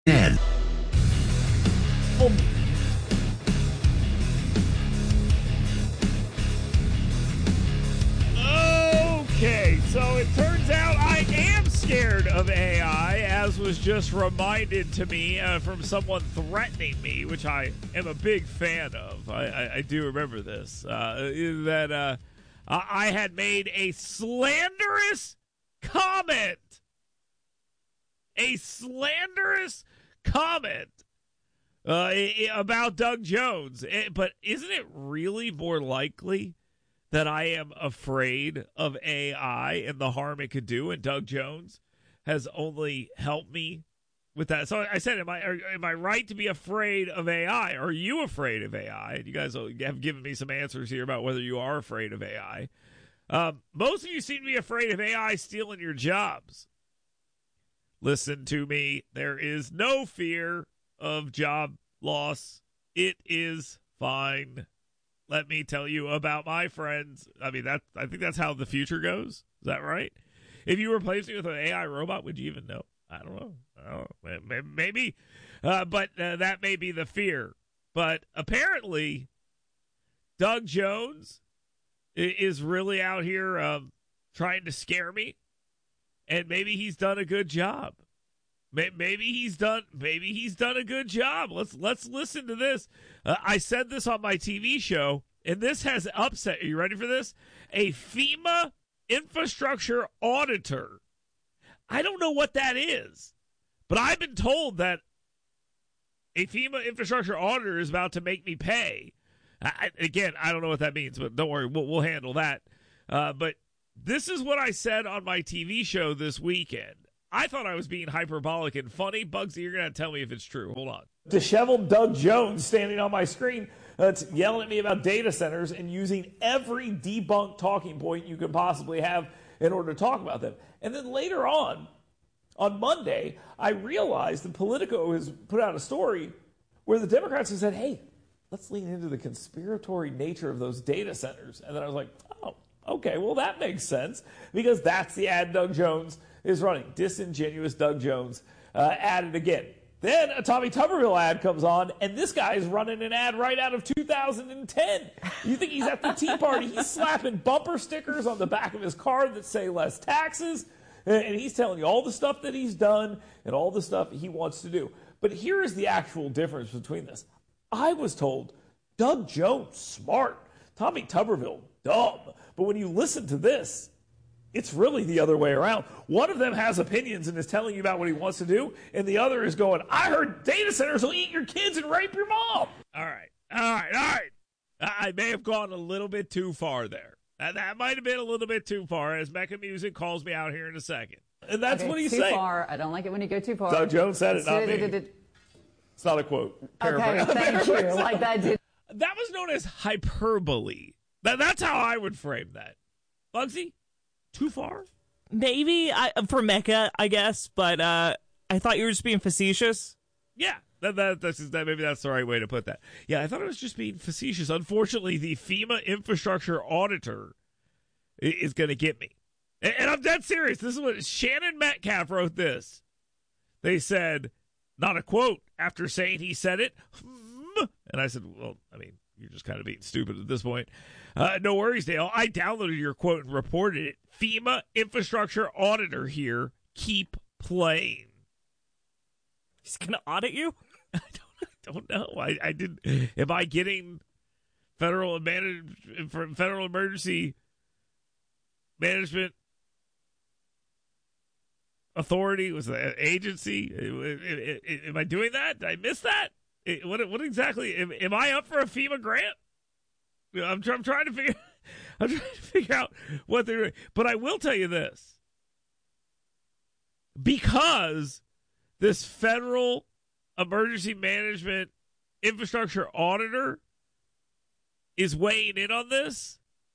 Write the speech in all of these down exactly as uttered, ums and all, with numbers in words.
Dead. Okay, so it turns out I am scared of A I, as was just reminded to me uh, from someone threatening me, which I am a big fan of. I, I, I do remember this. Uh, that uh, I had made a slanderous comment. A slanderous comment uh, about Doug Jones. But isn't it really more likely that I am afraid of A I and the harm it could do, and Doug Jones has only helped me with that? So I said, am I are, am I right to be afraid of A I? Are you afraid of A I? You guys have given me some answers here about whether you are afraid of A I. Um, most of you seem to be afraid of A I stealing your jobs. Listen to me. There is no fear of job loss. It is fine. Let me tell you about my friends. I mean, that I think that's how the future goes. Is that right? If you replace me with an A I robot, would you even know? I don't know. I don't know. Maybe. Uh, but uh, that may be the fear. But apparently, Doug Jones is really out here um, trying to scare me. And maybe he's done a good job. Maybe he's done. Maybe he's done a good job. Let's let's listen to this. Uh, I said this on my T V show, and this has upset. Are you ready for this? A FEMA infrastructure auditor. I don't know what that is, but I've been told that a FEMA infrastructure auditor is about to make me pay. I, again, I don't know what that means, but don't worry, we'll, we'll handle that. Uh, but this is what I said on my T V show this weekend. I thought I was being hyperbolic and funny. Bugsy, you're going to tell me if it's true. Hold on. Disheveled Doug Jones standing on my screen uh, yelling at me about data centers and using every debunked talking point you could possibly have in order to talk about them. And then later on, on Monday, I realized that Politico has put out a story where the Democrats have said, hey, let's lean into the conspiratory nature of those data centers. And then I was like, oh, okay, well, that makes sense, because that's the ad Doug Jones is running. Disingenuous Doug Jones uh, added again. Then a Tommy Tuberville ad comes on, and this guy is running an ad right out of two thousand ten. You think he's at the Tea Party. He's slapping bumper stickers on the back of his car that say less taxes, and he's telling you all the stuff that he's done and all the stuff he wants to do. But here is the actual difference between this. I was told Doug Jones, smart. Tommy Tuberville, dumb. But when you listen to this, it's really the other way around. One of them has opinions and is telling you about what he wants to do, and the other is going, I heard data centers will eat your kids and rape your mom. All right, all right, all right. I may have gone a little bit too far there. That, that might have been a little bit too far, as Mecca Music calls me out here in a second. And that's okay, what he's too saying. Too far. I don't like it when you go too far. Doug Jones said it, not me. It's not a quote. Okay, thank you. Like that did. That was known as hyperbole. That, that's how I would frame that. Bugsy? Too far? Maybe I, for Mecca, I guess, but uh, I thought you were just being facetious. Yeah, that, that, that's, that, maybe that's the right way to put that. Yeah, I thought I was just being facetious. Unfortunately, the FEMA infrastructure auditor is going to get me. And, and I'm dead serious. This is what Shannon Metcalf wrote this. They said, not a quote, after saying he said it. And I said, well, I mean, you're just kind of being stupid at this point. Uh, no worries, Dale. I downloaded your quote and reported it. FEMA infrastructure auditor here. Keep playing. He's going to audit you? I don't, I don't know. I, I didn't. Am I getting federal manage, federal emergency management authority? Was the agency? Am I doing that? Did I miss that? What, what exactly? Am, am I up for a FEMA grant? I'm, I'm trying to figure. I'm trying to figure out what they're doing. But I will tell you this: because this federal emergency management infrastructure auditor is weighing in on this,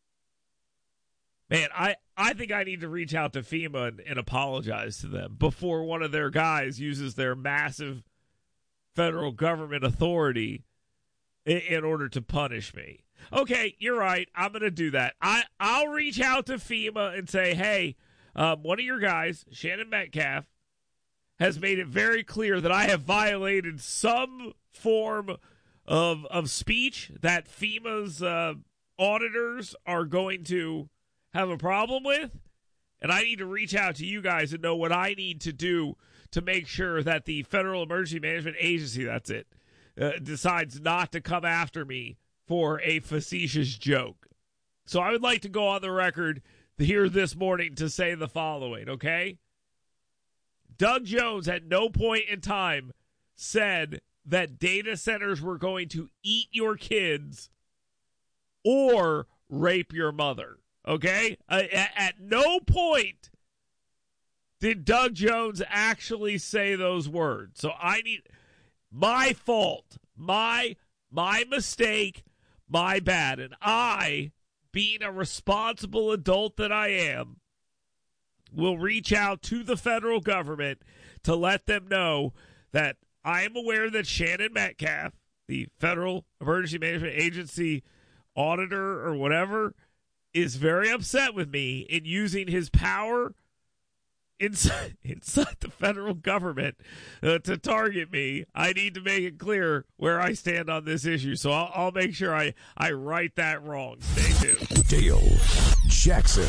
man, I, I think I need to reach out to FEMA and, and apologize to them before one of their guys uses their massive federal government authority in, in order to punish me. Okay, you're right. I'm going to do that. I, I'll reach out to FEMA and say, hey, um, one of your guys, Shannon Metcalf, has made it very clear that I have violated some form of of speech that FEMA's uh, auditors are going to have a problem with. And I need to reach out to you guys and know what I need to do to make sure that the Federal Emergency Management Agency, that's it, uh, decides not to come after me for a facetious joke. So I would like to go on the record here this morning to say the following, okay? Doug Jones at no point in time said that data centers were going to eat your kids or rape your mother, okay? Uh, at, at no point did Doug Jones actually say those words. So I need, my fault, my my mistake, my bad. And I, being a responsible adult that I am, will reach out to the federal government to let them know that I am aware that Shannon Metcalf, the Federal Emergency Management Agency auditor or whatever, is very upset with me in using his power inside, inside the federal government uh, to target me. I need to make it clear where I stand on this issue. So I'll, I'll make sure I, I right that wrong. Stay tuned. Dale Jackson.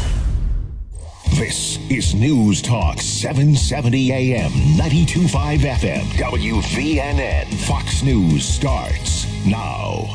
This is News Talk seven seventy A M, ninety-two point five F M, W V N N. Fox News starts now.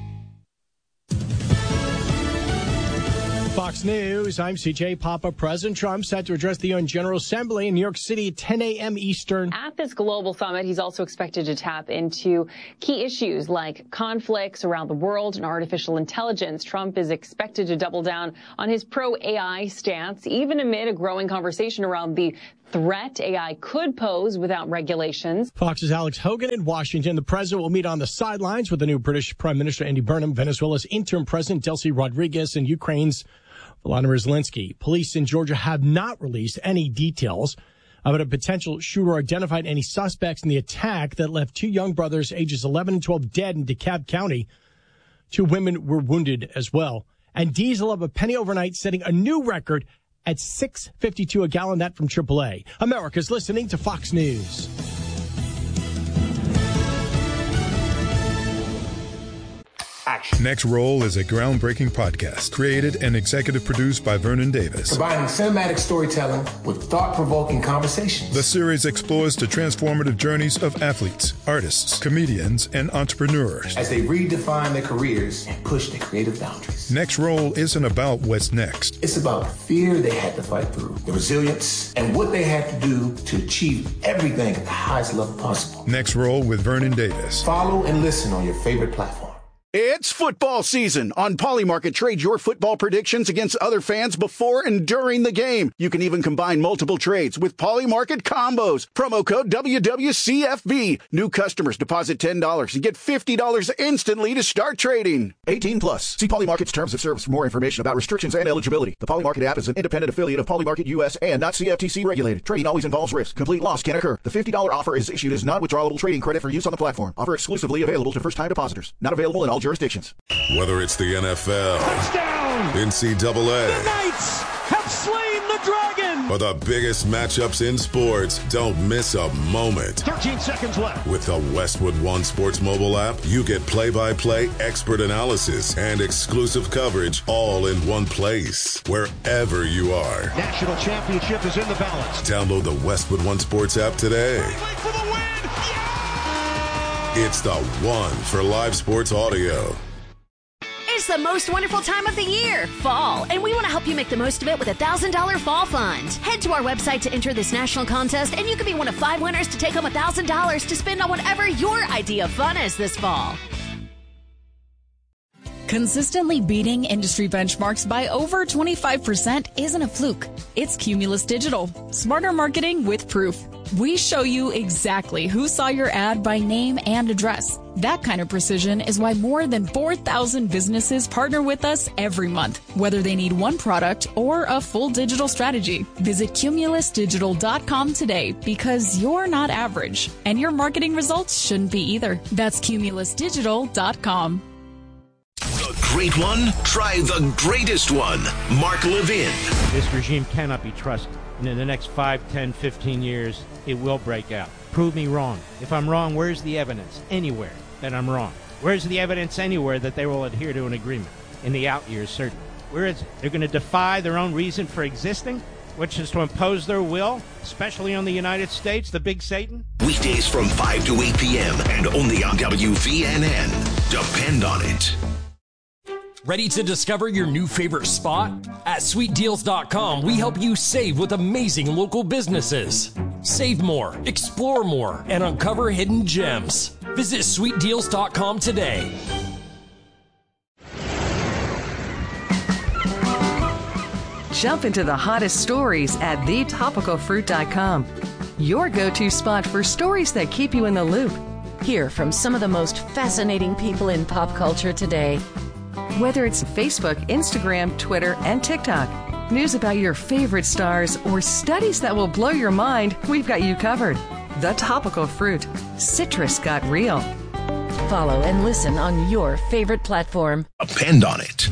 Fox News, I'm C J Papa. President Trump set to address the U N General Assembly in New York City at ten A M Eastern. At this global summit, he's also expected to tap into key issues like conflicts around the world and artificial intelligence. Trump is expected to double down on his pro-A I stance, even amid a growing conversation around the threat A I could pose without regulations. Fox's Alex Hogan in Washington. The president will meet on the sidelines with the new British Prime Minister Andy Burnham, Venezuela's interim president Delcy Rodriguez, and Ukraine's Volodymyr Zelensky. Police in Georgia have not released any details about a potential shooter or identified any suspects in the attack that left two young brothers, ages eleven and twelve, dead in DeKalb County. Two women were wounded as well. And diesel up a penny overnight, setting a new record at six fifty-two a gallon. That from triple A. America's listening to Fox News. Action. Next Roll is a groundbreaking podcast created and executive produced by Vernon Davis. Combining cinematic storytelling with thought-provoking conversations. The series explores the transformative journeys of athletes, artists, comedians, and entrepreneurs as they redefine their careers and push their creative boundaries. Next Roll isn't about what's next. It's about the fear they had to fight through, the resilience, and what they had to do to achieve everything at the highest level possible. Next Roll with Vernon Davis. Follow and listen on your favorite platform. It's football season. On Polymarket, trade your football predictions against other fans before and during the game. You can even combine multiple trades with Polymarket combos. Promo code W W C F B. New customers deposit ten dollars and get fifty dollars instantly to start trading. eighteen plus. See Polymarket's terms of service for more information about restrictions and eligibility. The Polymarket app is an independent affiliate of Polymarket U S and not C F T C regulated. Trading always involves risk. Complete loss can occur. The fifty dollars offer is issued as non-withdrawable trading credit for use on the platform. Offer exclusively available to first-time depositors. Not available in all jurisdictions. Whether it's the N F L, touchdown, N C double A, the Knights have slain the dragon, or the biggest matchups in sports, don't miss a moment. thirteen seconds left. With the Westwood One Sports mobile app, you get play-by-play, expert analysis, and exclusive coverage all in one place, wherever you are. National championship is in the balance. Download the Westwood One Sports app today. For the win. Yeah! It's the one for live sports audio. It's the most wonderful time of the year, fall, and we want to help you make the most of it with a one thousand dollars fall fund. Head to our website to enter this national contest, and you could be one of five winners to take home one thousand dollars to spend on whatever your idea of fun is this fall. Consistently beating industry benchmarks by over twenty-five percent isn't a fluke. It's Cumulus Digital. Smarter marketing with proof. We show you exactly who saw your ad by name and address. That kind of precision is why more than four thousand businesses partner with us every month, whether they need one product or a full digital strategy. Visit Cumulus Digital dot com today because you're not average, and your marketing results shouldn't be either. That's Cumulus Digital dot com. The great one? Try the greatest one. Mark Levin. This regime cannot be trusted. And in the next five, ten, fifteen years, it will break out. Prove me wrong. If I'm wrong, where's the evidence? Anywhere that I'm wrong. Where's the evidence anywhere that they will adhere to an agreement? In the out years, certainly. Where is it? They're going to defy their own reason for existing, which is to impose their will, especially on the United States, the big Satan? Weekdays from five to eight p.m. and only on W V N N. Depend on it. Ready to discover your new favorite spot? At sweet deals dot com, we help you save with amazing local businesses. Save more, explore more, and uncover hidden gems. Visit sweet deals dot com today. Jump into the hottest stories at the topical fruit dot com. Your go-to spot for stories that keep you in the loop. Hear from some of the most fascinating people in pop culture today. Whether it's Facebook, Instagram, Twitter, and TikTok, news about your favorite stars, or studies that will blow your mind, we've got you covered. The Topical Fruit. Citrus got real. Follow and listen on your favorite platform. Depend on it.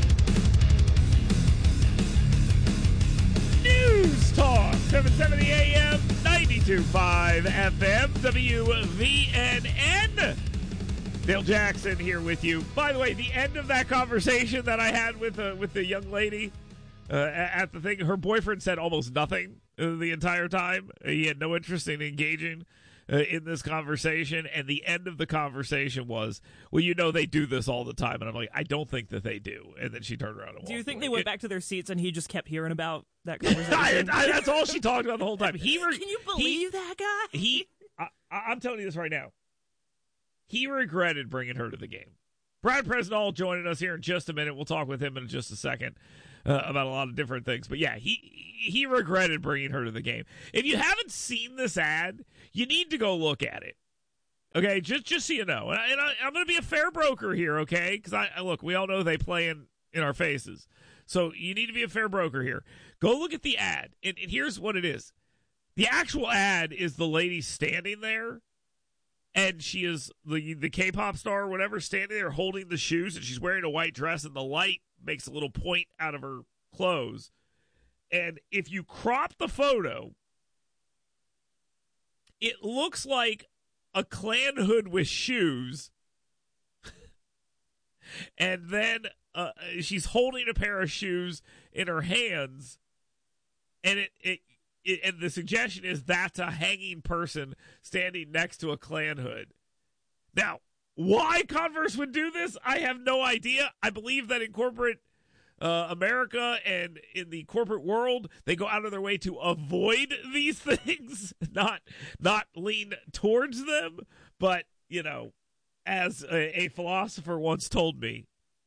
News Talk, seven seventy A M, ninety-two point five F M, W V N N. Dale Jackson here with you. By the way, the end of that conversation that I had with uh, with the young lady uh, at the thing, her boyfriend said almost nothing uh, the entire time. He had no interest in engaging uh, in this conversation. And the end of the conversation was, well, you know, they do this all the time. And I'm like, I don't think that they do. And then she turned around and walked Do you think away. they went It, back to their seats and he just kept hearing about that conversation? I, I, that's all she talked about the whole time. He re- Can you believe he, that guy? He, I, I'm telling you this right now. He regretted bringing her to the game. Brad Presnall joining us here in just a minute. We'll talk with him in just a second uh, about a lot of different things. But yeah, he he regretted bringing her to the game. If you haven't seen this ad, you need to go look at it. Okay, just just so you know. And, I, and I, I'm going to be a fair broker here, okay? Because I, I look, we all know they play in, in our faces. So you need to be a fair broker here. Go look at the ad. And, and here's what it is. The actual ad is the lady standing there. And she is the the K-pop star or whatever standing there holding the shoes, and she's wearing a white dress, and the light makes a little point out of her clothes. And if you crop the photo, it looks like a Klan hood with shoes. And then uh, she's holding a pair of shoes in her hands, and it it. It, and the suggestion is that's a hanging person standing next to a Klan hood. Now, why Converse would do this, I have no idea. I believe that in corporate uh, America and in the corporate world, they go out of their way to avoid these things, not not lean towards them. But, you know, as a, a philosopher once told me,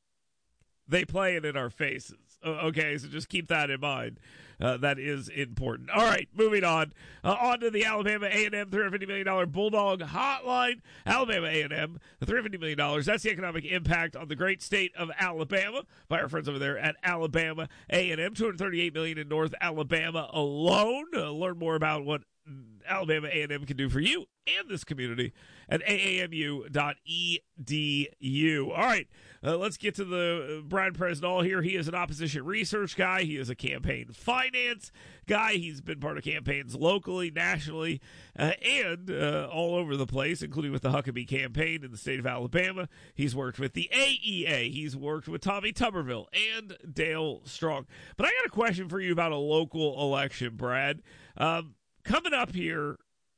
they play it in our faces. Okay, so just keep that in mind. Uh, that is important. All right, moving on. Uh, on to the Alabama A and M three hundred fifty million dollars Bulldog Hotline. Alabama A and M, the three hundred fifty million dollars. That's the economic impact on the great state of Alabama by our friends over there at Alabama A and M. two hundred thirty-eight million dollars in North Alabama alone. Uh, learn more about what Alabama A and M can do for you and this community at A A M U dot E D U. All right, uh, let's get to the uh, Brad Presnall here. He is an opposition research guy. He is a campaign finance guy. He's been part of campaigns locally, nationally, uh, and uh, all over the place, including with the Huckabee campaign in the state of Alabama. He's worked with the A E A. He's worked with Tommy Tuberville and Dale Strong. But I got a question for you about a local election, Brad. Um, coming up here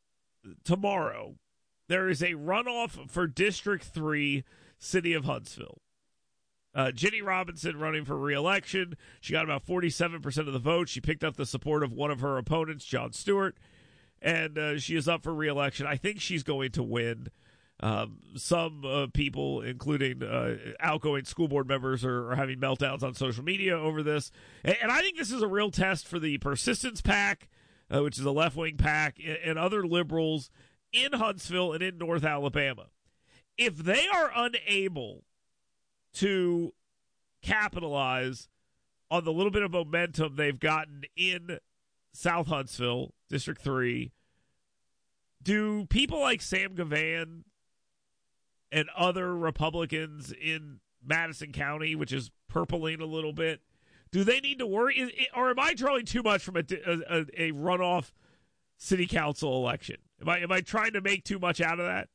tomorrow, there is a runoff for District three, City of Huntsville. Uh, Jenny Robinson running for re-election. She got about forty-seven percent of the vote. She picked up the support of one of her opponents, John Stewart, and uh, she is up for re-election. I think she's going to win. Um, some uh, people, including uh, outgoing school board members, are, are having meltdowns on social media over this. And, and I think this is a real test for the Persistence PAC, uh, which is a left-wing PAC, and, and other liberals in Huntsville and in North Alabama. If they are unable to capitalize on the little bit of momentum they've gotten in South Huntsville, District three, do people like Sam Gavan and other Republicans in Madison County, which is purpling a little bit, Do they need to worry? Is, or am I drawing too much from a, a, a runoff city council election? Am I am I trying to make too much out of that?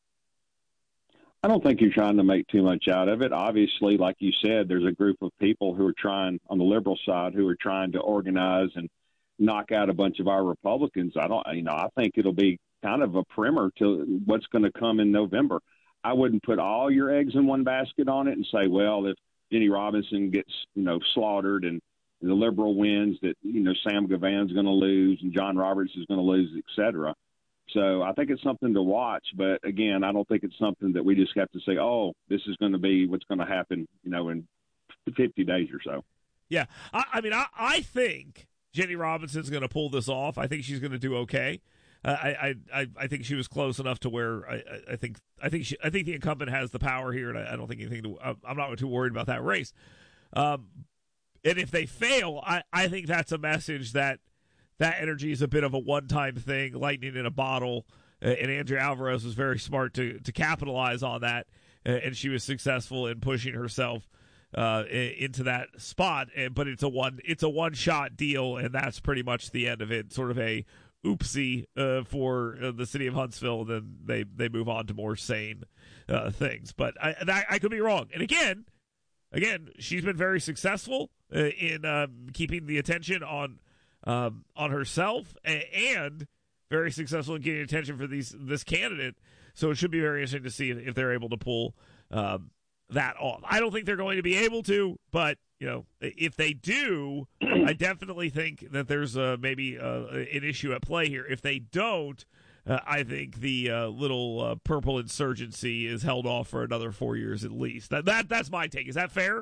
I don't think you're trying to make too much out of it. Obviously, like you said, there's a group of people who are trying, on the liberal side, who are trying to organize and knock out a bunch of our Republicans. I don't, you know, I think it'll be kind of a primer to what's going to come in November. I wouldn't put all your eggs in one basket on it and say, well, if Jenny Robinson gets, you know, slaughtered and the liberal wins, that, you know, Sam Gavan's going to lose and John Roberts is going to lose, et cetera. So I think it's something to watch. But, again, I don't think it's something that we just have to say, oh, this is going to be what's going to happen, you know, in fifty days or so. Yeah. I, I mean, I, I think Jenny Robinson's going to pull this off. I think she's going to do okay. Uh, I, I I think she was close enough to where I, I think I think she, I think the incumbent has the power here, and I, I don't think anything. To, I'm not too worried about that race. Um, and if they fail, I, I think that's a message that that energy is a bit of a one-time thing, lightning in a bottle. Uh, and Andrea Alvarez was very smart to to capitalize on that, uh, and she was successful in pushing herself uh, into that spot. And, but it's a one it's a one-shot deal, and that's pretty much the end of it. Sort of a oopsie uh, for uh, the city of Huntsville, then they, they move on to more sane uh, things. But I, I I could be wrong. And again, again, she's been very successful uh, in um, keeping the attention on um, on herself, and, and very successful in getting attention for these this candidate. So it should be very interesting to see if, if they're able to pull um, that off. I don't think they're going to be able to, but you know, if they do, I definitely think that there's uh, maybe uh, an issue at play here. If they don't, uh, I think the uh, little uh, purple insurgency is held off for another four years at least. That that that's my take. Is that fair?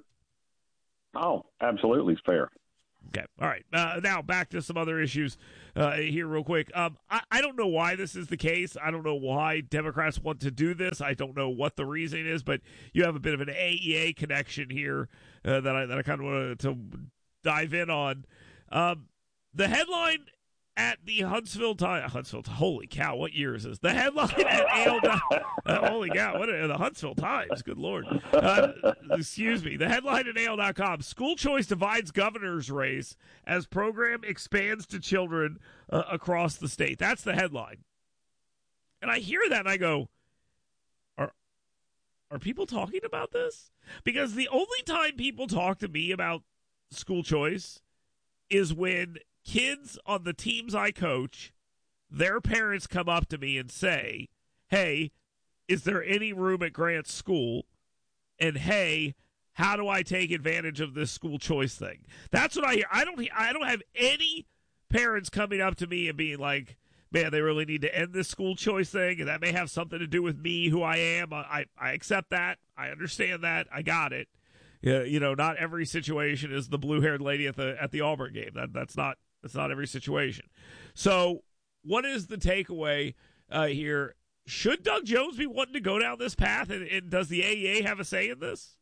Oh, absolutely fair. Okay. All right. Uh, now back to some other issues uh, here real quick. Um, I, I don't know why this is the case. I don't know why Democrats want to do this. I don't know what the reason is, but you have a bit of an A E A connection here uh, that I that I kind of want to dive in on. Um, the headline at the Huntsville Times. Huntsville. Holy cow! What year is this? The headline at A L. uh, holy cow! What are the Huntsville Times? Good Lord. Uh, excuse me. The headline at A L dot com: School choice divides governor's race as program expands to children uh, across the state. That's the headline. And I hear that and I go, are are people talking about this? Because the only time people talk to me about school choice is when kids on the teams I coach, their parents come up to me and say, hey, is there any room at Grant's school? And hey, how do I take advantage of this school choice thing? That's what I hear. I don't I don't have any parents coming up to me and being like, man, they really need to end this school choice thing, and that may have something to do with me, who I am. I, I accept that. I understand that. I got it. Yeah, you know, not every situation is the blue-haired lady at the at the Auburn game. That that's not That's not every situation. So what is the takeaway uh, here? Should Doug Jones be wanting to go down this path, and, and does the A E A have a say in this?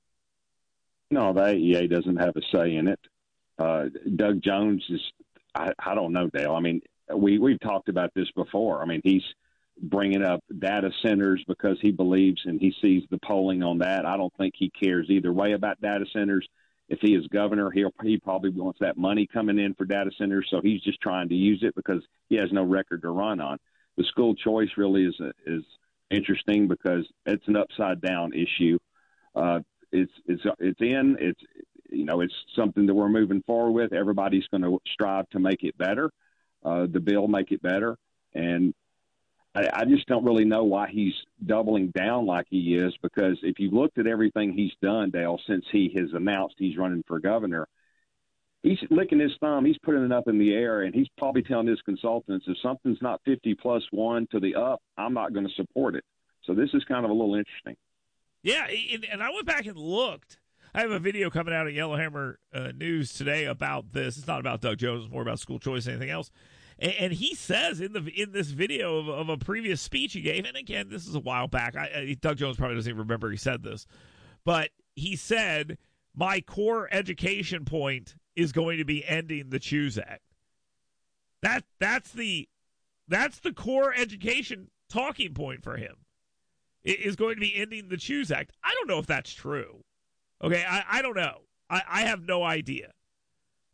No, the A E A doesn't have a say in it. Uh, Doug Jones is, I, I don't know, Dale. I mean, we, we've talked about this before. I mean, he's bringing up data centers because he believes and he sees the polling on that. I don't think he cares either way about data centers. If he is governor, he'll, he probably wants that money coming in for data centers, so he's just trying to use it because he has no record to run on. The school choice really is is interesting because it's an upside-down issue. Uh, it's it's it's in. It's you know it's something that we're moving forward with. Everybody's going to strive to make it better. Uh, the bill make it better, and I, I just don't really know why he's doubling down like he is, because if you've looked at everything he's done, Dale, since he has announced he's running for governor, he's licking his thumb. He's putting it up in the air, and he's probably telling his consultants, if something's not fifty plus one to the up, I'm not going to support it. So this is kind of a little interesting. Yeah, and I went back and looked. I have a video coming out of Yellowhammer uh, News today about this. It's not about Doug Jones. It's more about school choice than anything else. And he says in the in this video of, of a previous speech he gave, and again, this is a while back. I, I, Doug Jones probably doesn't even remember he said this, but he said, my core education point is going to be ending the Choose Act. That that's the that's the core education talking point for him. It is going to be ending the Choose Act. I don't know if that's true. Okay, I, I don't know. I, I have no idea.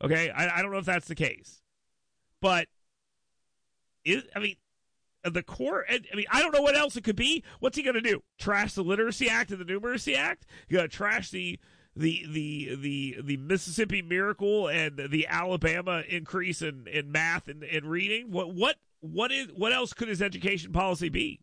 Okay, I, I don't know if that's the case, but is I mean, the core. I mean, I don't know what else it could be. What's he going to do? Trash the Literacy Act and the Numeracy Act? You got to trash the the the the the Mississippi Miracle and the Alabama increase in, in math and, and reading? What what what is what else could his education policy be?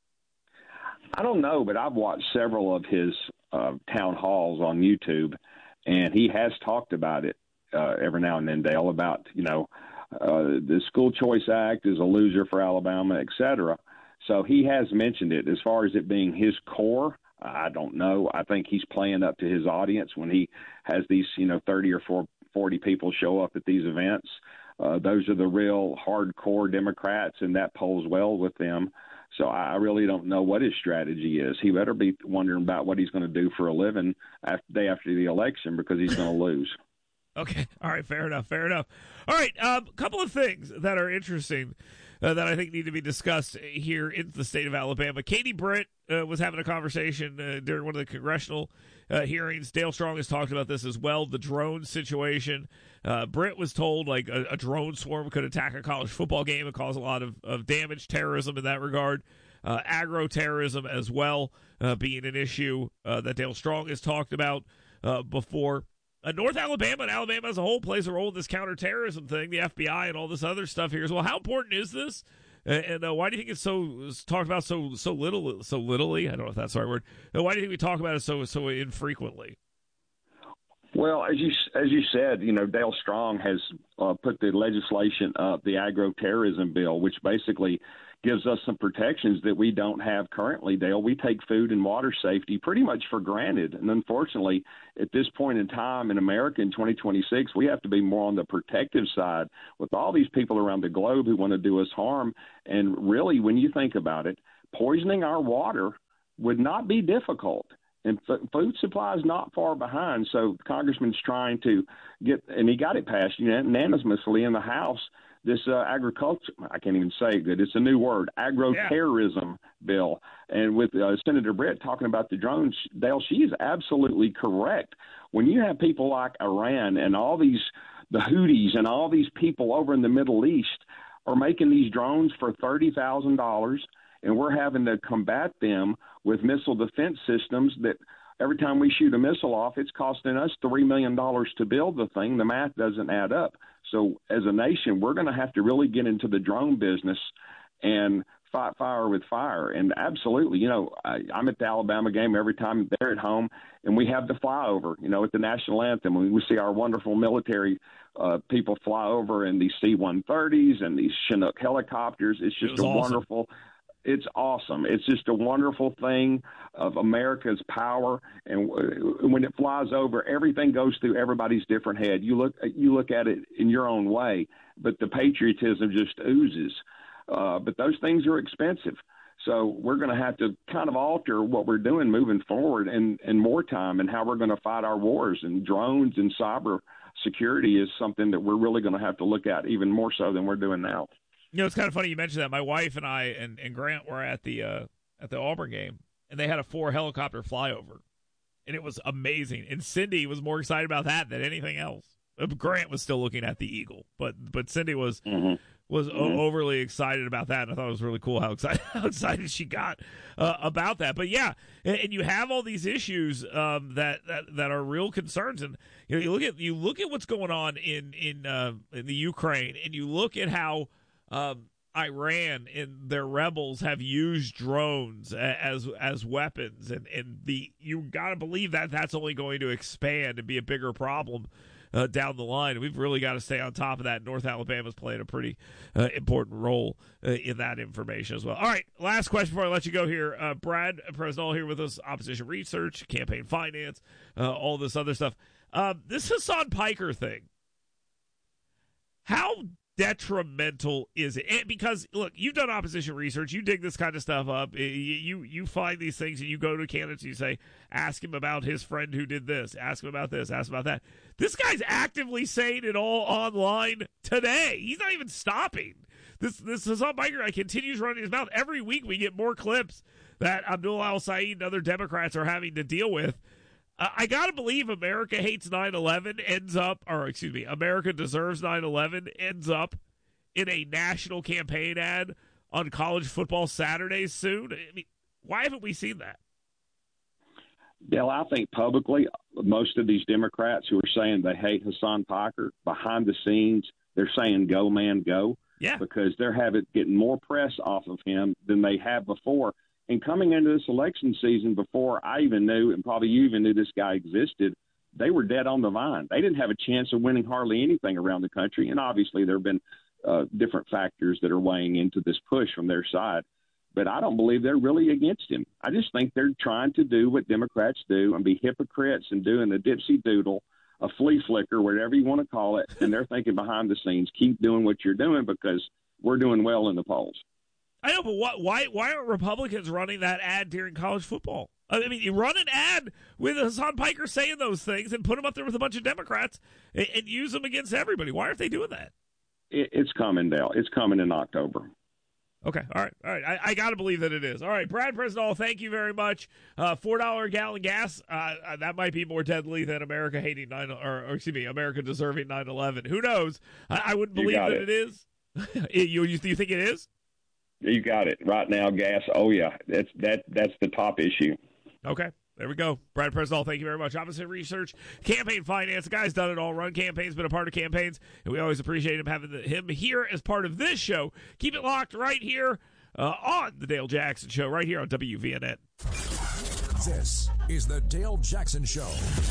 I don't know, but I've watched several of his uh, town halls on YouTube, and he has talked about it uh, every now and then, Dale, about, you know, uh, the School Choice Act is a loser for Alabama, et cetera. So he has mentioned it. As far as it being his core, I don't know. I think he's playing up to his audience when he has these, you know, thirty or forty people show up at these events. Uh, those are the real hardcore Democrats, and that polls well with them. So I really don't know what his strategy is. He better be wondering about what he's going to do for a living after day after the election, because he's going to lose. Okay. All right. Fair enough. Fair enough. All right. A um, couple of things that are interesting uh, that I think need to be discussed here in the state of Alabama. Katie Britt uh, was having a conversation uh, during one of the congressional uh, hearings. Dale Strong has talked about this as well, the drone situation. Uh, Britt was told like a, a drone swarm could attack a college football game and cause a lot of, of damage, terrorism in that regard. Uh, agro-terrorism as well uh, being an issue uh, that Dale Strong has talked about uh, before. Uh, North Alabama and Alabama as a whole plays a role in this counterterrorism thing, the F B I and all this other stuff here as well. How important is this? Uh, and uh, why do you think it's so it's talked about so so little so littly? I don't know if that's the right word. Uh, why do you think we talk about it so so infrequently? Well, as you as you said, you know, Dale Strong has uh, put the legislation up, the agro-terrorism bill, which basically gives us some protections that we don't have currently, Dale. We take food and water safety pretty much for granted. And unfortunately, at this point in time in America in twenty twenty-six, we have to be more on the protective side with all these people around the globe who want to do us harm. And really, when you think about it, poisoning our water would not be difficult. And f- food supply is not far behind. So Congressman's trying to get, and he got it passed unanimously in the House, this uh, agriculture, I can't even say it good, it's a new word, agro-terrorism yeah. bill. And with uh, Senator Britt talking about the drones, Dale, she is absolutely correct. When you have people like Iran and all these, the Houthis and all these people over in the Middle East are making these drones for thirty thousand dollars, and we're having to combat them with missile defense systems that every time we shoot a missile off, it's costing us three million dollars to build the thing. The math doesn't add up. So as a nation, we're going to have to really get into the drone business and fight fire with fire. And absolutely, you know, I, I'm at the Alabama game every time they're at home, and we have the flyover, you know, at the national anthem. We see our wonderful military uh, people fly over in these C one thirties and these Chinook helicopters. It's just it a awesome. wonderful It's awesome. It's just a wonderful thing of America's power. And when it flies over, everything goes through everybody's different head. You look, you look at it in your own way, but the patriotism just oozes. Uh, but those things are expensive. So we're going to have to kind of alter what we're doing moving forward and, and more time and how we're going to fight our wars. And drones and cyber security is something that we're really going to have to look at even more so than we're doing now. You know, it's kind of funny you mentioned that. My wife and I and, and Grant were at the uh, at the Auburn game, and they had a four helicopter flyover, and it was amazing. And Cindy was more excited about that than anything else. Grant was still looking at the Eagle, but but Cindy was mm-hmm. was mm-hmm. o- overly excited about that. And I thought it was really cool how excited how excited she got uh, about that. But yeah, and, and you have all these issues um, that, that that are real concerns. And you know, you look at you look at what's going on in in uh, in the Ukraine, and you look at how Um, Iran and their rebels have used drones as as weapons, and, and the you got to believe that that's only going to expand and be a bigger problem uh, down the line. We've really got to stay on top of that. North Alabama's playing a pretty uh, important role uh, in that information as well. All right, last question before I let you go here. Uh, Brad Presnell here with us, opposition research, campaign finance, uh, all this other stuff. Uh, this Hassan Piker thing, how detrimental is it? And because look, you've done opposition research, you dig this kind of stuff up, you you, you find these things, and you go to candidates and you say, ask him about his friend who did this, ask him about this, ask him about that. This guy's actively saying it all online today. He's not even stopping. This this Hassan Piker guy continues running his mouth. Every week we get more clips that Abdullah Al Saeed and other Democrats are having to deal with. Uh, I got to believe America Hates nine eleven ends up, or excuse me, America Deserves nine eleven ends up in a national campaign ad on college football Saturdays soon. I mean, why haven't we seen that? Dale, I think publicly, most of these Democrats who are saying they hate Hassan Piker, behind the scenes, they're saying go, man, go. Yeah. Because they're having getting more press off of him than they have before. And coming into this election season, before I even knew, and probably you even knew this guy existed, they were dead on the vine. They didn't have a chance of winning hardly anything around the country. And obviously there have been uh, different factors that are weighing into this push from their side. But I don't believe they're really against him. I just think they're trying to do what Democrats do and be hypocrites and doing the dipsy doodle, a flea flicker, whatever you want to call it. And they're thinking behind the scenes, keep doing what you're doing because we're doing well in the polls. I know, but what, why why aren't Republicans running that ad during college football? I mean, you run an ad with Hassan Piker saying those things and put him up there with a bunch of Democrats and, and use them against everybody. Why aren't they doing that? It, it's coming, Dale. It's coming in October. Okay, all right, all right. I, I got to believe that it is. All right, Brad Presnall, thank you very much. Uh, four dollars a gallon gas, uh, that might be more deadly than America hating nine, or, or excuse me, America deserving nine eleven. Who knows? I, I wouldn't believe that it, it is. you, you you think it is? You got it. Right now, gas, oh, yeah, that's that that's the top issue. Okay, there we go. Brad Presnall, thank you very much. Opposite Research, campaign finance. The guy's done it all. Run campaigns, been a part of campaigns, and we always appreciate him having the, him here as part of this show. Keep it locked right here uh, on the Dale Jackson Show, right here on W V N N. This is the Dale Jackson Show.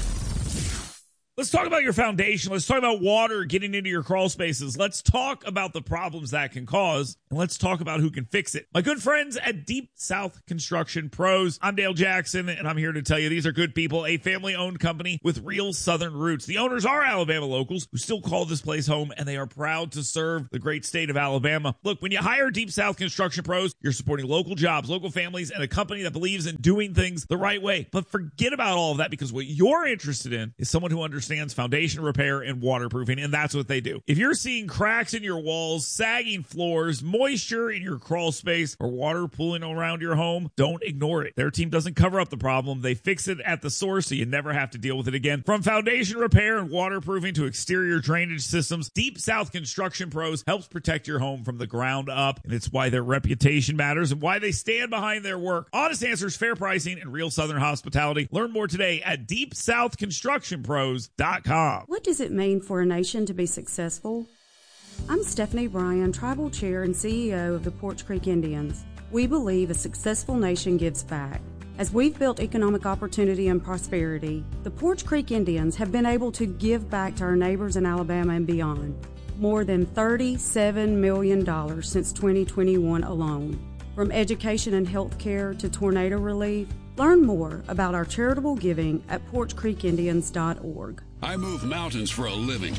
Let's talk about your foundation. Let's talk about water getting into your crawl spaces. Let's talk about the problems that can cause, and let's talk about who can fix it. My good friends at Deep South Construction Pros. I'm Dale Jackson, and I'm here to tell you these are good people, a family-owned company with real Southern roots. The owners are Alabama locals who still call this place home, and they are proud to serve the great state of Alabama. Look, when you hire Deep South Construction Pros, you're supporting local jobs, local families, and a company that believes in doing things the right way. But forget about all of that, because what you're interested in is someone who understands understands foundation repair and waterproofing, and that's what they do. If you're seeing cracks in your walls, sagging floors, moisture in your crawl space, or water pooling around your home, don't ignore it. Their team doesn't cover up the problem. They fix it at the source so you never have to deal with it again. From foundation repair and waterproofing to exterior drainage systems, Deep South Construction Pros helps protect your home from the ground up, and it's why their reputation matters and why they stand behind their work. Honest answers, fair pricing, and real Southern hospitality. Learn more today at deep south construction pros dot com. What does it mean for a nation to be successful? I'm Stephanie Bryan, Tribal Chair and C E O of the Poarch Creek Indians. We believe a successful nation gives back. As we've built economic opportunity and prosperity, the Poarch Creek Indians have been able to give back to our neighbors in Alabama and beyond. More than thirty-seven million dollars since twenty twenty-one alone. From education and health care to tornado relief, learn more about our charitable giving at poarch creek indians dot org. I move mountains for a living.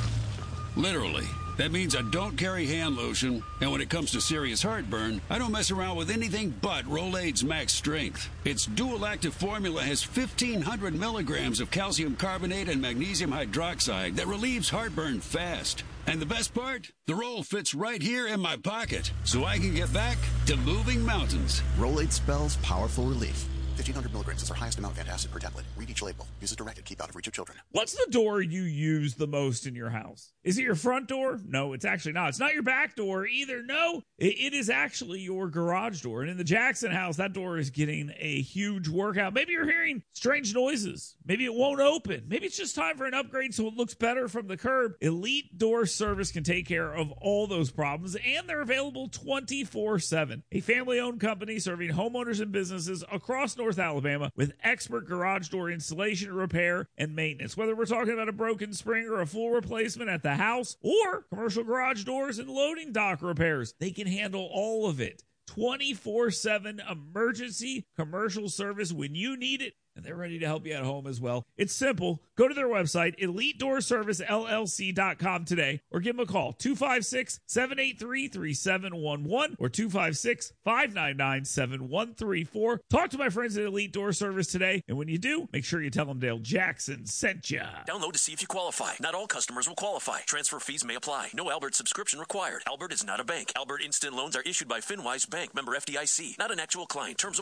Literally. That means I don't carry hand lotion, and when it comes to serious heartburn, I don't mess around with anything but Rolaids Max Strength. Its dual-active formula has fifteen hundred milligrams of calcium carbonate and magnesium hydroxide that relieves heartburn fast. And the best part? The roll fits right here in my pocket, so I can get back to moving mountains. Rolaids spells powerful relief. fifteen hundred milligrams is our highest amount of antacid per tablet. Read each label. Use as directed. Keep out of reach of children. What's the door you use the most in your house? Is it your front door? No, it's actually not. It's not your back door either. No, it, it is actually your garage door. And in the Jackson house, that door is getting a huge workout. Maybe you're hearing strange noises. Maybe it won't open. Maybe it's just time for an upgrade so it looks better from the curb. Elite Door Service can take care of all those problems, and they're available twenty-four seven. A family-owned company serving homeowners and businesses across North Alabama with expert garage door installation, repair, and maintenance. Whether we're talking about a broken spring or a full replacement at the house or commercial garage doors and loading dock repairs, they can handle all of it. twenty-four seven emergency commercial service when you need it, and they're ready to help you at home as well. It's simple. Go to their website, elite door service l l c dot com today, or give them a call, two five six, seven eight three, three seven one one or two five six, five nine nine, seven one three four. Talk to my friends at Elite Door Service today, and when you do, make sure you tell them Dale Jackson sent you. Download to see if you qualify. Not all customers will qualify. Transfer fees may apply. No Albert subscription required. Albert is not a bank. Albert Instant Loans are issued by FinWise Bank, member F D I C. Not an actual client. Terms apply.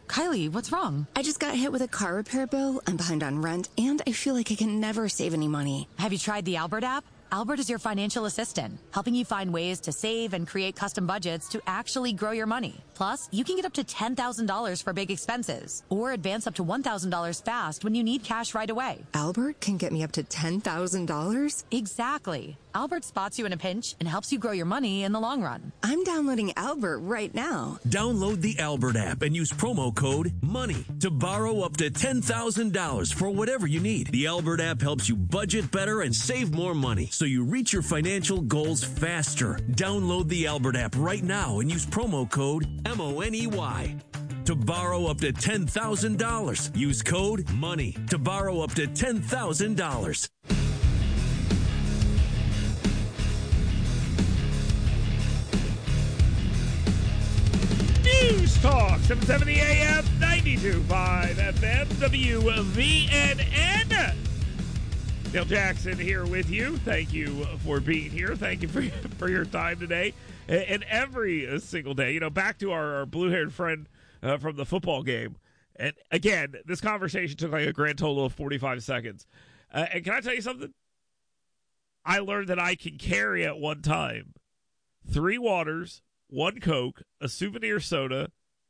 Kylie, what's wrong? I just got hit with a car repair bill. I'm behind on rent, and I feel like I can never save any money. Have you tried the Albert app? Albert is your financial assistant, helping you find ways to save and create custom budgets to actually grow your money. Plus, you can get up to ten thousand dollars for big expenses, or advance up to one thousand dollars fast when you need cash right away. Albert can get me up to ten thousand dollars? Exactly. Albert spots you in a pinch and helps you grow your money in the long run. I'm downloading Albert right now. Download the Albert app and use promo code MONEY to borrow up to ten thousand dollars for whatever you need. The Albert app helps you budget better and save more money so you reach your financial goals faster. Download the Albert app right now and use promo code M O N E Y. To borrow up to ten thousand dollars, use code MONEY to borrow up to ten thousand dollars. News Talk, seven seventy A M, ninety-two point five F M, W V N N. Dale Jackson here with you. Thank you for being here. Thank you for, for your time today and every single day. You know, back to our, our blue-haired friend uh, from the football game. And again, this conversation took like a grand total of forty-five seconds. Uh, and can I tell you something? I learned that I can carry at one time three waters, one Coke, a souvenir soda,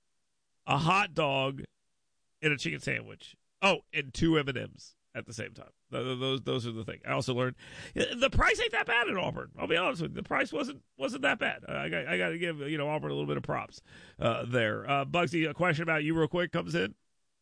a hot dog, and a chicken sandwich. Oh, and two M and M's at the same time. Those those are the things. I also learned the price ain't that bad at Auburn. I'll be honest with you. The price wasn't wasn't that bad. I got I got to give you know Auburn a little bit of props uh, there. Uh, Bugsy, a question about you real quick comes in.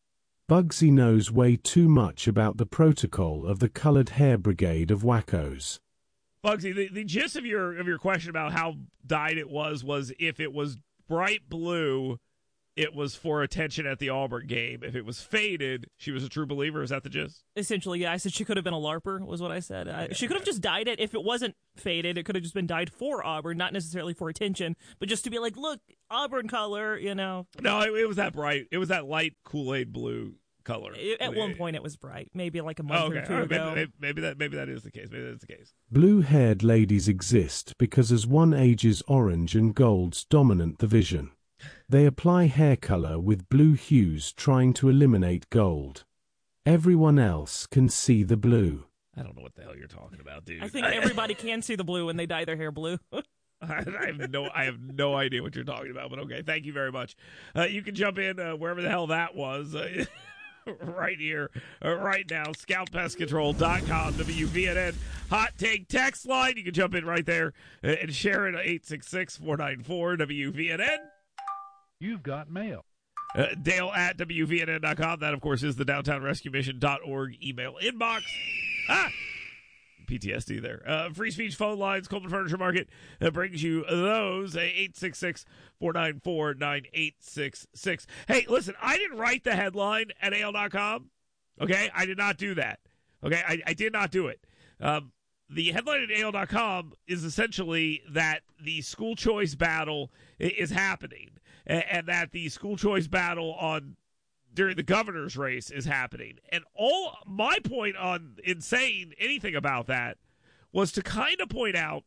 Bugsy knows way too much about the protocol of the Colored Hair Brigade of Wackos. Bugsy, the, the gist of your of your question about how dyed it was was if it was bright blue, it was for attention at the Auburn game. If it was faded, she was a true believer. Is that the gist? Essentially, yeah. I said she could have been a LARPer, was what I said. I, yeah, she could have just dyed it. If it wasn't faded, it could have just been dyed for Auburn, not necessarily for attention, but just to be like, look, Auburn color, you know. No, it, it was that bright. It was that light Kool-Aid blue color. It, at one point, it was bright. Maybe like a month oh, okay. or two right. ago. Maybe, maybe that maybe that is the case. Maybe that's the case. Blue-haired ladies exist because as one ages orange and gold's dominant the vision. They apply hair color with blue hues trying to eliminate gold. Everyone else can see the blue. I don't know what the hell you're talking about, dude. I think everybody can see the blue when they dye their hair blue. I have no, I have no idea what you're talking about, but okay. Thank you very much. Uh, you can jump in uh, wherever the hell that was, uh, right here, uh, right now. scout pest control dot com, W V N N hot take text line. You can jump in right there uh, and share it at eight six six, four nine four, W V N N. You've got mail. Uh, Dale at W V N N dot com. That, of course, is the downtown rescue mission dot org email inbox. Ah! P T S D there. Uh, free speech phone lines, Coleman Furniture Market uh, brings you those. eight six six, four nine four, nine eight six six. Hey, listen, I didn't write the headline at A L dot com. Okay? I did not do that. Okay? I, I did not do it. Um, the headline at A L dot com is essentially that the school choice battle is happening, and, and that the school choice battle on during the governor's race is happening. And all my point on in saying anything about that was to kind of point out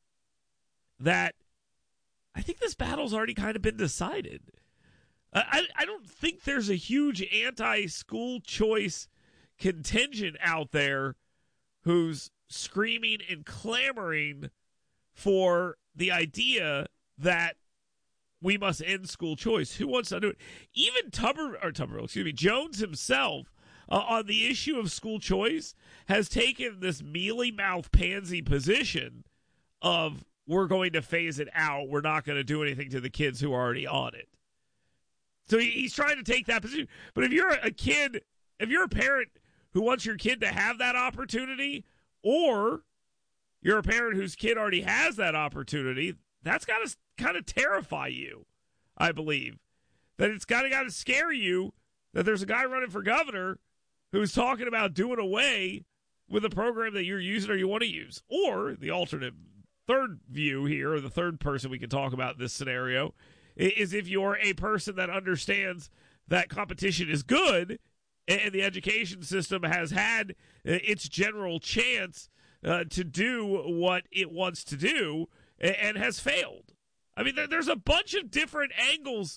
that I think this battle's already kind of been decided. I, I don't think there's a huge anti-school choice contingent out there who's screaming and clamoring for the idea that we must end school choice. Who wants to do it? Even Tuber, or Tuberville, excuse me, Jones himself, uh, on the issue of school choice, has taken this mealy-mouthed pansy position of we're going to phase it out. We're not going to do anything to the kids who are already on it. So he, he's trying to take that position. But if you're a kid, if you're a parent who wants your kid to have that opportunity, or you're a parent whose kid already has that opportunity, that's got to kind of terrify you, I believe. That it's got to got to scare you that there's a guy running for governor who's talking about doing away with a program that you're using or you want to use. Or the alternate third view here, or the third person we can talk about in this scenario, is if you're a person that understands that competition is good and the education system has had its general chance uh, to do what it wants to do and has failed. I mean, there's a bunch of different angles to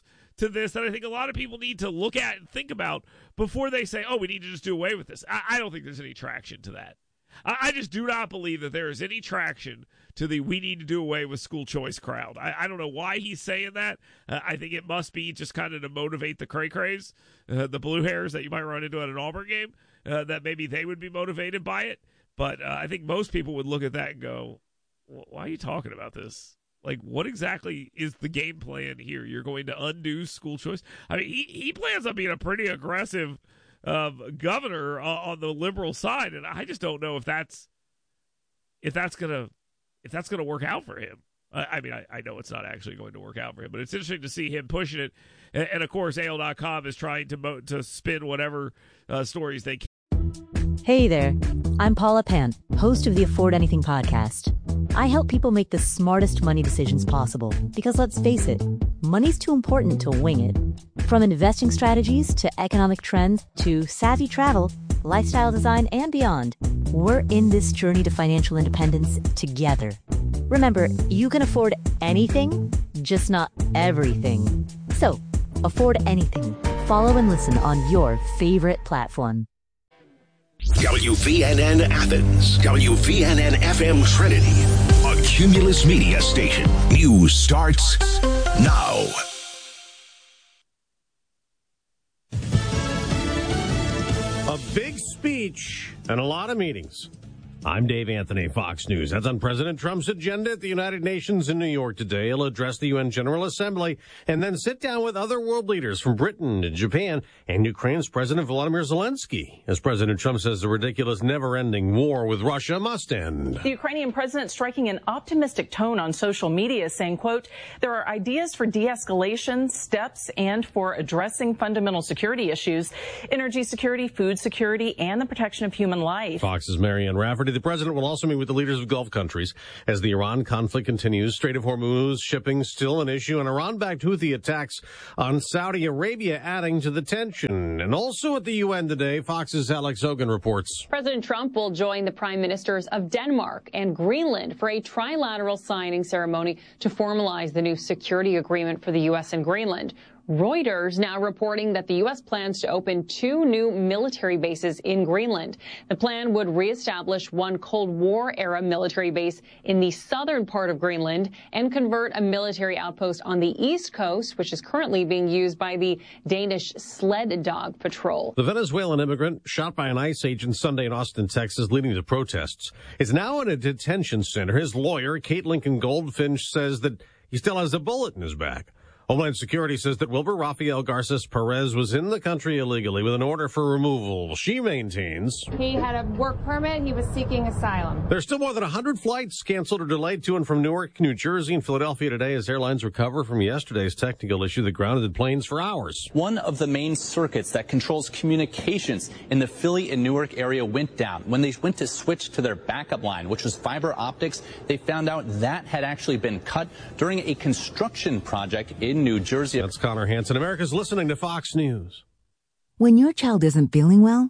to this that I think a lot of people need to look at and think about before they say, oh, we need to just do away with this. I, I don't think there's any traction to that. I, I just do not believe that there is any traction to the we need to do away with school choice crowd. I, I don't know why he's saying that. Uh, I think it must be just kind of to motivate the cray-crays, uh, the blue hairs that you might run into at an Auburn game, uh, that maybe they would be motivated by it. But uh, I think most people would look at that and go, why are you talking about this? Like, what exactly is the game plan here? You're going to undo school choice? I mean, he, he plans on being a pretty aggressive uh, governor uh, on the liberal side, and I just don't know if that's if that's gonna if that's gonna work out for him. I, I mean, I, I know it's not actually going to work out for him, but it's interesting to see him pushing it. And, and of course, A L dot com is trying to mo- to spin whatever uh, stories they can. Hey there, I'm Paula Pant, host of the Afford Anything podcast. I help people make the smartest money decisions possible because, let's face it, money's too important to wing it. From investing strategies to economic trends to savvy travel, lifestyle design, and beyond, we're in this journey to financial independence together. Remember, you can afford anything, just not everything. So, afford anything. Follow and listen on your favorite platform. W V N N Athens, W V N N F M Trinity, a Cumulus Media station. News starts now. A big speech and a lot of meetings. I'm Dave Anthony, Fox News. That's on President Trump's agenda at the United Nations in New York today. He'll address the U N General Assembly and then sit down with other world leaders from Britain and Japan and Ukraine's President Volodymyr Zelensky. As President Trump says, the ridiculous, never-ending war with Russia must end. The Ukrainian president striking an optimistic tone on social media, saying, quote, there are ideas for de-escalation, steps, and for addressing fundamental security issues, energy security, food security, and the protection of human life. Fox's Marianne Rafferty. The president will also meet with the leaders of Gulf countries as the Iran conflict continues. Strait of Hormuz shipping still an issue, and Iran-backed Houthi attacks on Saudi Arabia adding to the tension. And also at the U N today, Fox's Alex Hogan reports. President Trump will join the prime ministers of Denmark and Greenland for a trilateral signing ceremony to formalize the new security agreement for the U S and Greenland. Reuters now reporting that the U S plans to open two new military bases in Greenland. The plan would reestablish one Cold War-era military base in the southern part of Greenland and convert a military outpost on the east coast, which is currently being used by the Danish Sled Dog Patrol. The Venezuelan immigrant shot by an ICE agent Sunday in Austin, Texas, leading to protests, is now in a detention center. His lawyer, Kate Lincoln Goldfinch, says that he still has a bullet in his back. Homeland Security says that Wilbur Rafael Garces Perez was in the country illegally with an order for removal. She maintains he had a work permit. He was seeking asylum. There's still more than one hundred flights canceled or delayed to and from Newark, New Jersey, and Philadelphia today as airlines recover from yesterday's technical issue that grounded planes for hours. One of the main circuits that controls communications in the Philly and Newark area went down. When they went to switch to their backup line, which was fiber optics, they found out that had actually been cut during a construction project in New Jersey. That's Connor Hansen. America's listening to Fox News. When your child isn't feeling well,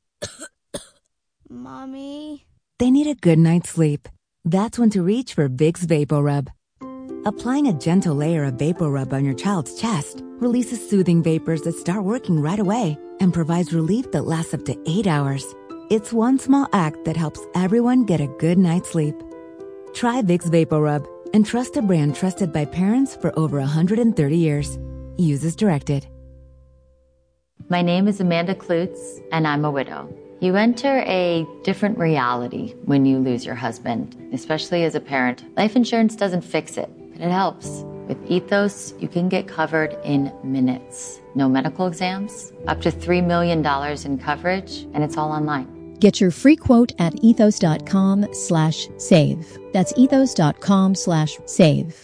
Mommy, they need a good night's sleep. That's when to reach for Vicks VapoRub. Applying a gentle layer of VapoRub on your child's chest releases soothing vapors that start working right away and provides relief that lasts up to eight hours. It's one small act that helps everyone get a good night's sleep. Try Vicks VapoRub and trust a brand trusted by parents for over one hundred thirty years. Use as directed. My name is Amanda Klutz, and I'm a widow. You enter a different reality when you lose your husband, especially as a parent. Life insurance doesn't fix it, but it helps. With Ethos, you can get covered in minutes. No medical exams, up to three million dollars in coverage, and it's all online. Get your free quote at ethos.com slash save. That's ethos.com slash save.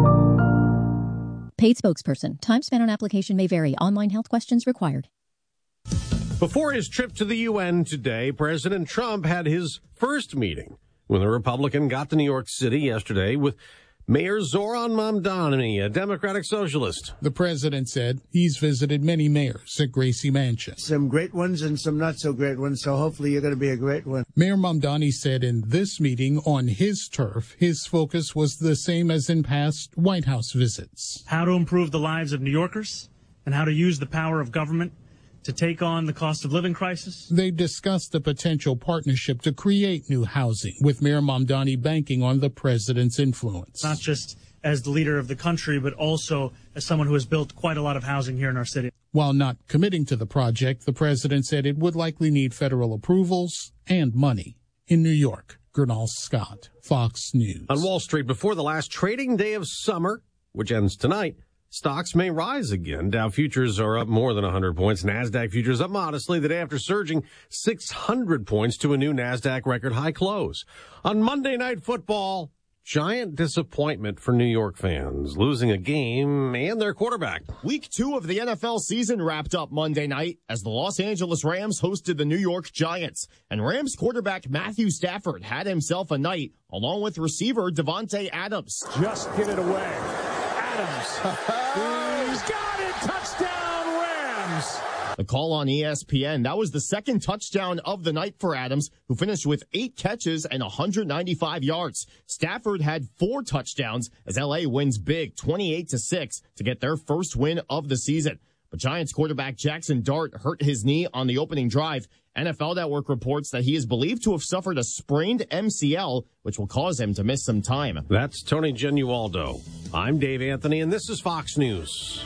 Paid spokesperson. Time spent on application may vary. Online health questions required. Before his trip to the U N today, President Trump had his first meeting when the Republican got to New York City yesterday with Mayor Zoran Mamdani, a Democratic socialist. The president said he's visited many mayors at Gracie Mansion. Some great ones and some not so great ones, so hopefully you're going to be a great one. Mayor Mamdani said in this meeting on his turf, his focus was the same as in past White House visits. How to improve the lives of New Yorkers and how to use the power of government to take on the cost of living crisis. They discussed a potential partnership to create new housing, with Mayor Mamdani banking on the president's influence. Not just as the leader of the country, but also as someone who has built quite a lot of housing here in our city. While not committing to the project, the president said it would likely need federal approvals and money. In New York, Gernal Scott, Fox News. On Wall Street, before the last trading day of summer, which ends tonight, stocks may rise again. Dow futures are up more than one hundred points. NASDAQ futures up modestly the day after surging six hundred points to a new NASDAQ record high close. On Monday Night Football, giant disappointment for New York fans, losing a game and their quarterback. Week two of the N F L season wrapped up Monday night as the Los Angeles Rams hosted the New York Giants. And Rams quarterback Matthew Stafford had himself a night, along with receiver Devontae Adams. Just get it away. Adams. He's got it. Touchdown, Rams. The call on E S P N, that was the second touchdown of the night for Adams, who finished with eight catches and one hundred ninety-five yards. Stafford had four touchdowns as L A wins big twenty-eight to six to get their first win of the season. But Giants quarterback Jackson Dart hurt his knee on the opening drive. N F L Network reports that he is believed to have suffered a sprained M C L, which will cause him to miss some time. That's Tony Genualdo. I'm Dave Anthony, and this is Fox News.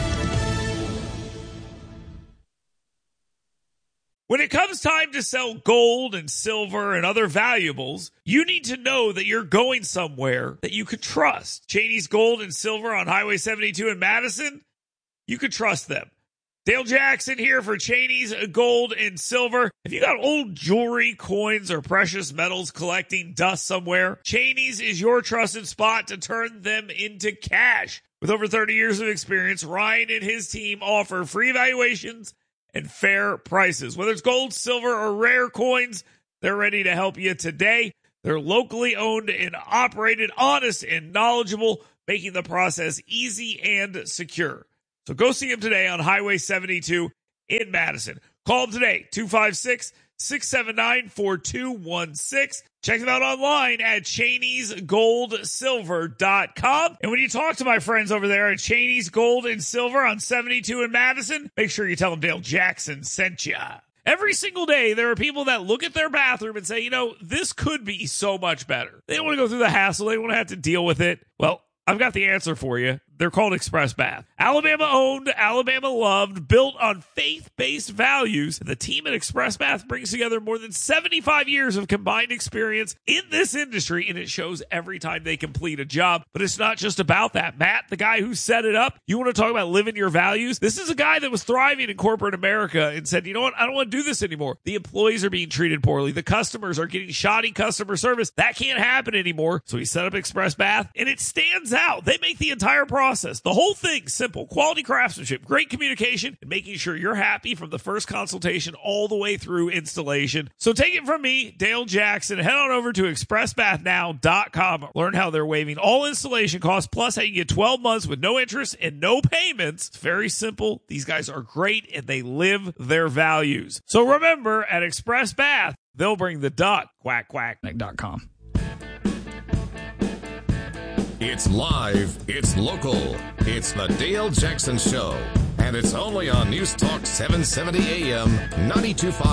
When it comes time to sell gold and silver and other valuables, you need to know that you're going somewhere that you could trust. Cheney's Gold and Silver on Highway seventy-two in Madison, you could trust them. Dale Jackson here for Cheney's Gold and Silver. If you got old jewelry, coins, or precious metals collecting dust somewhere, Cheney's is your trusted spot to turn them into cash. With over thirty years of experience, Ryan and his team offer free evaluations and fair prices. Whether it's gold, silver, or rare coins, they're ready to help you today. They're locally owned and operated, honest and knowledgeable, making the process easy and secure. So go see them today on Highway seventy-two in Madison. Call them today, two five six, six seven nine, four two one six. Check them out online at Cheneys Gold Silver dot com. And when you talk to my friends over there at Cheney's Gold and Silver on seventy-two in Madison, make sure you tell them Dale Jackson sent you. Every single day, there are people that look at their bathroom and say, you know, this could be so much better. They don't want to go through the hassle. They don't want to have to deal with it. Well, I've got the answer for you. They're called Express Bath. Alabama owned, Alabama loved, built on faith-based values. And the team at Express Bath brings together more than seventy-five years of combined experience in this industry, and it shows every time they complete a job. But it's not just about that. Matt, the guy who set it up, you want to talk about living your values? This is a guy that was thriving in corporate America and said, you know what? I don't want to do this anymore. The employees are being treated poorly. The customers are getting shoddy customer service. That can't happen anymore. So he set up Express Bath, and it stands out. They make the entire process. The whole thing simple, quality craftsmanship, great communication, and making sure you're happy from the first consultation all the way through installation. So take it from me, Dale Jackson. Head on over to express bath now dot com. Learn how they're waiving all installation costs, plus how you get twelve months with no interest and no payments. It's very simple. These guys are great, and they live their values. So remember, at Express Bath, they'll bring the duck. Quack, quack. dot com. It's live, it's local, it's the Dale Jackson Show, and it's only on News Talk seven seventy A M, ninety-two point five